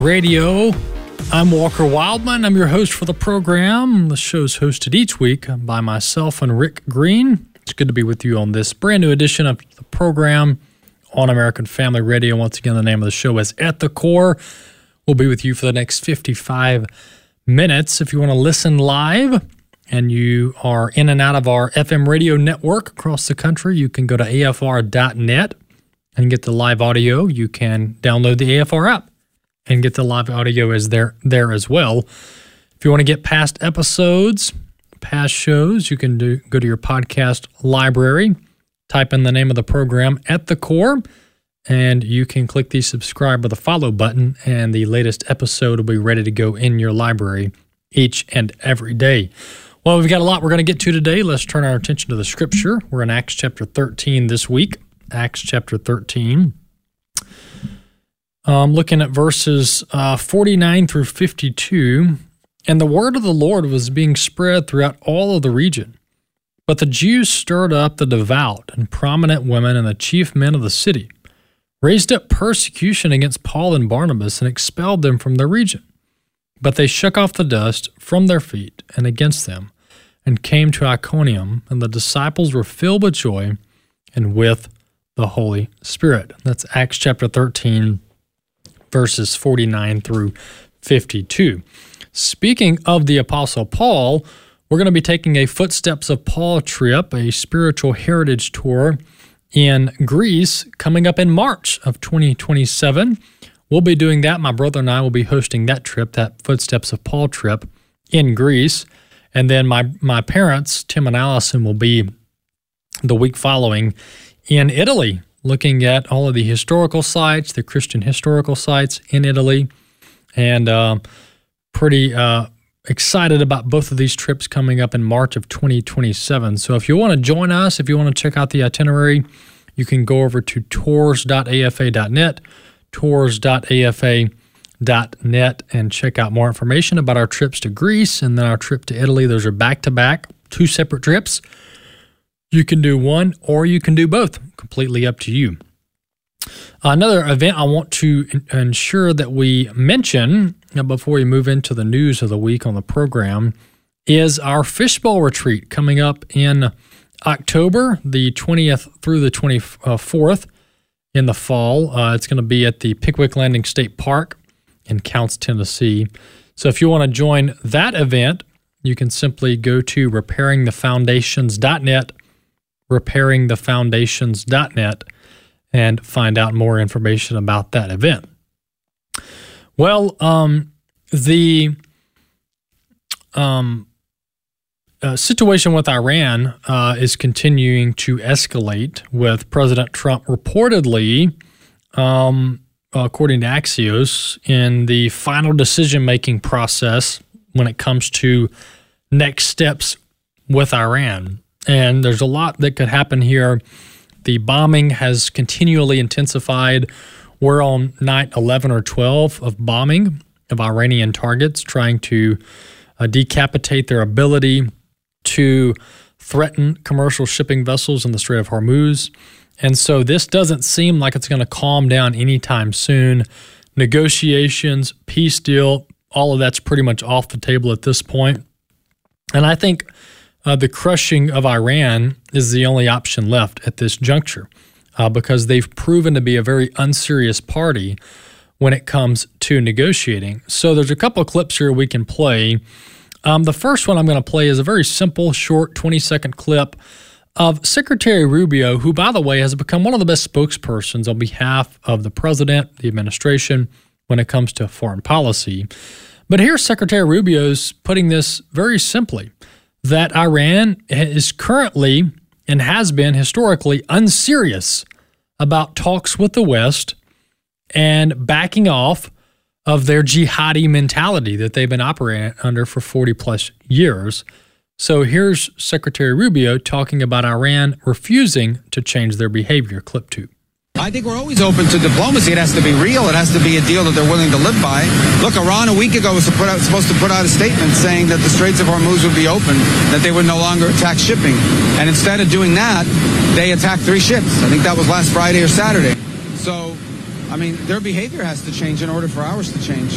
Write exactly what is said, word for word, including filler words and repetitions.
Radio. I'm Walker Wildman. I'm your host for the program. The show's hosted each week by myself and Rick Green. It's good to be with you on this brand new edition of the program on American Family Radio. Once again, the name of the show is At the Core. We'll be with you for the next fifty-five minutes. If you want to listen live and you are in and out of our F M radio network across the country, you can go to A F R dot net and get the live audio. You can download the A F R app and get the live audio as there, there as well. If you want to get past episodes, past shows, you can do, go to your podcast library, type in the name of the program At the Core, and you can click the subscribe or the follow button, and the latest episode will be ready to go in your library each and every day. Well, we've got a lot we're going to get to today. Let's turn our attention to the Scripture. We're in Acts chapter thirteen this week. Acts chapter thirteen. Um, looking at verses uh, forty-nine through fifty-two. And the word of the Lord was being spread throughout all of the region. But the Jews stirred up the devout and prominent women and the chief men of the city, raised up persecution against Paul and Barnabas, and expelled them from their region. But they shook off the dust from their feet and against them, and came to Iconium, and the disciples were filled with joy and with the Holy Spirit. That's Acts chapter thirteen, verses forty-nine through fifty-two. Speaking of the Apostle Paul, we're going to be taking a Footsteps of Paul trip, a spiritual heritage tour in Greece, coming up in March of twenty twenty-seven. We'll be doing that. My brother and I will be hosting that trip, that Footsteps of Paul trip in Greece. And then my, my parents, Tim and Allison, will be the week following in Italy, looking at all of the historical sites, the Christian historical sites in Italy, and uh, pretty uh, excited about both of these trips coming up in March of twenty twenty-seven. So if you want to join us, if you want to check out the itinerary, you can go over to tours dot A F A dot net, tours dot A F A dot net, and check out more information about our trips to Greece and then our trip to Italy. Those are back-to-back, two separate trips. You can do one or you can do both. Completely up to you. Another event I want to ensure that we mention before we move into the news of the week on the program is our Fishbowl Retreat coming up in October, the twentieth through the twenty-fourth in the fall. Uh, it's going to be at the Pickwick Landing State Park in Counce, Tennessee. So if you want to join that event, you can simply go to repairing the foundations dot net repairing the foundations dot net and find out more information about that event. Well, um, the um, uh, situation with Iran uh, is continuing to escalate, with President Trump reportedly, um, according to Axios, in the final decision-making process when it comes to next steps with Iran. And there's a lot that could happen here. The bombing has continually intensified. We're on night eleven or twelve of bombing of Iranian targets, trying to uh, decapitate their ability to threaten commercial shipping vessels in the Strait of Hormuz. And so this doesn't seem like it's going to calm down anytime soon. Negotiations, peace deal, all of that's pretty much off the table at this point. And I think Uh, the crushing of Iran is the only option left at this juncture uh, because they've proven to be a very unserious party when it comes to negotiating. So there's a couple of clips here we can play. Um, the first one I'm going to play is a very simple, short, twenty-second clip of Secretary Rubio, who, by the way, has become one of the best spokespersons on behalf of the president, the administration, when it comes to foreign policy. But here's Secretary Rubio's putting this very simply, that Iran is currently and has been historically unserious about talks with the West and backing off of their jihadi mentality that they've been operating under for forty plus years. So here's Secretary Rubio talking about Iran refusing to change their behavior. Clip two. I think we're always open to diplomacy. It has to be real. It has to be a deal that they're willing to live by. Look, Iran a week ago was to put out, supposed to put out a statement saying that the Straits of Hormuz would be open, that they would no longer attack shipping. And instead of doing that, they attacked three ships. I think that was last Friday or Saturday. So, I mean, their behavior has to change in order for ours to change.